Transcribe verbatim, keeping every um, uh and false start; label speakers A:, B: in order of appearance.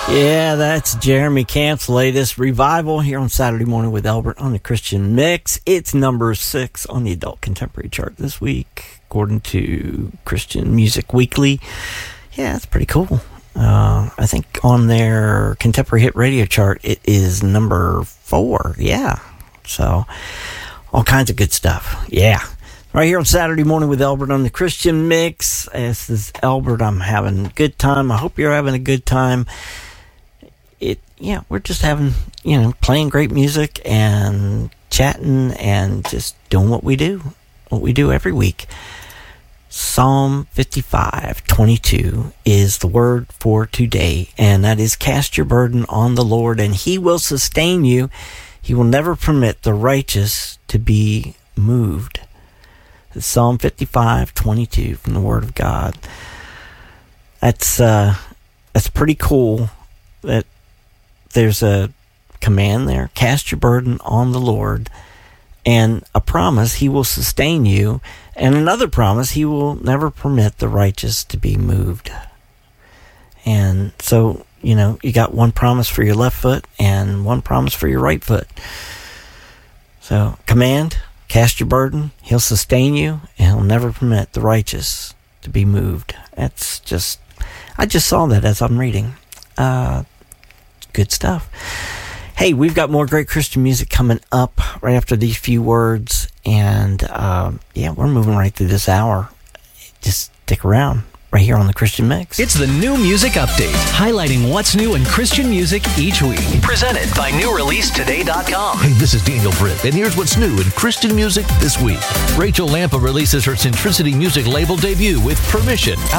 A: Yeah, that's Jeremy Camp's latest revival here on Saturday Morning with Albert on the Christian Mix. It's number six on the Adult Contemporary chart this week, according to Christian Music Weekly. Yeah, it's pretty cool. Uh, I think on their Contemporary Hit Radio chart, it is number four. Yeah, so all kinds of good stuff. Yeah. Right here on Saturday Morning with Albert on the Christian Mix. This is Albert. I'm having a good time. I hope you're having a good time. It, yeah, we're just having, you know, playing great music and chatting and just doing what we do, what we do every week. Psalm fifty-five twenty-two is the word for today, and that is cast your burden on the Lord, and he will sustain you. He will never permit the righteous to be moved. It's Psalm fifty-five twenty-two from the Word of God. That's uh, that's pretty cool. That there's a command there: cast your burden on the Lord, and a promise He will sustain you, and another promise He will never permit the righteous to be moved. And so, you know, you got one promise for your left foot and one promise for your right foot. So, command. Cast your burden, he'll sustain you, and he'll never permit the righteous to be moved. That's just, I just saw that as I'm reading. Uh, good stuff. Hey, we've got more great Christian music coming up right after these few words. And, um, yeah, we're moving right through this hour. Just stick around right here on the Christian Mix.
B: It's the New Music Update, highlighting what's new in Christian music each week. Presented by new release today dot com.
C: Hey, this is Daniel Britt, and here's what's new in Christian music this week. Rachel Lampa releases her Centricity Music label debut with Permission